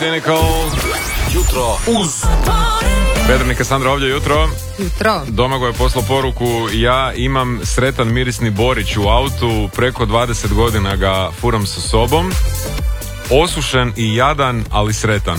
Cynical. Jutro uz Pedro i Kassandra ovdje jutro. Domagoj je poslao poruku: ja imam sretan mirisni Borić u autu, preko 20 godina ga furam sa sobom. Osušen i jadan, ali sretan.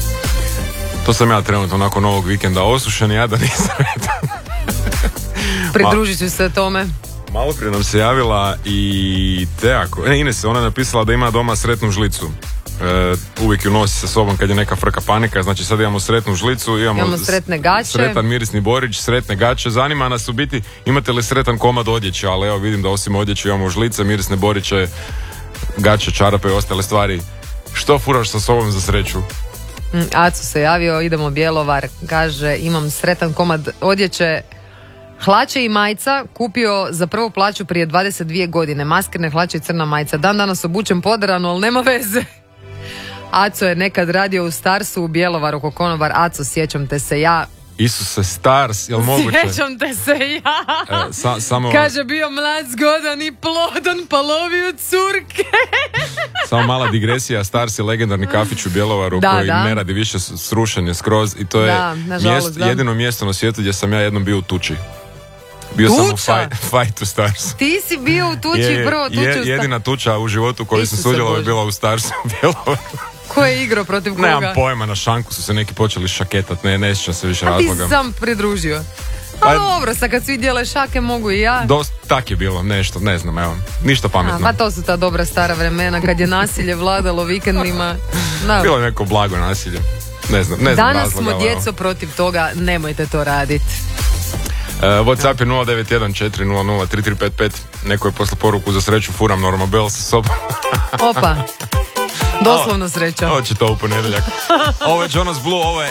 To sam ja trenutno nakon ovog vikenda. Osušen, jadan i sretan. Pridružit ću se tome. Malo prije nam se javila i Ines, ona je napisala da ima doma sretnu žlicu. Uvijek ju nosi sa sobom kad je neka frka panika. Znači sad imamo sretnu žlicu, imamo sretne gaće, sretan mirisni Borić, sretne gaće. Zanima nas u biti imate li sretan komad odjeće, ali evo vidim da osim odjeće imamo žlice, mirisne Boriće, gaće, čarape i ostale stvari. Što furaš sa sobom za sreću? Acu se javio, idemo Bjelovar, kaže imam sretan komad odjeće, hlače i majica, kupio za prvu plaću prije 22 godine, maskirne hlače i crna majica. Dan danas obučem poderano, ali nema veze. Aco je nekad radio u Starsu u Bjelovaru ko konobar. Aco, sjećam te se ja. Isuse, Stars, jel moguće? Sjećam te se ja. Samo... Kaže, bio mlad, zgodan i plodan, pa lovio curke. Samo mala digresija, Stars je legendarni kafić u Bjelovaru koji ne radi više, srušen je skroz i to je jedino mjesto na svijetu gdje sam ja jednom bio u tuči. Bio sam u Fight to Stars. Ti si bio u tuči, prvo tuči u Stars. Jedina tuča u životu koju sam sudjelovao je bila u Starsu u Bjelovaru. Ko je igrao protiv koga? Nemam pojma, na šanku su se neki počeli šaketat, ne sjećam se više razloga. A ti sam pridružio. Pa dobro, sad kad svi dijele šake mogu i ja. Tak je bilo, nešto, ne znam, evo, ništa pametno. Pa to su ta dobra stara vremena kad je nasilje vladalo vikendima. Bilo je neko blago nasilje, ne znam danas razloga. Smo djeco protiv toga, nemojte to raditi. Whatsapp je 0914003355. Neko je poslao poruku: za sreću furam Normabel sa sobom. Opa, doslovno sreća. Ovo će to u ponedjeljak. Ovo je Jonas Blue, ovo je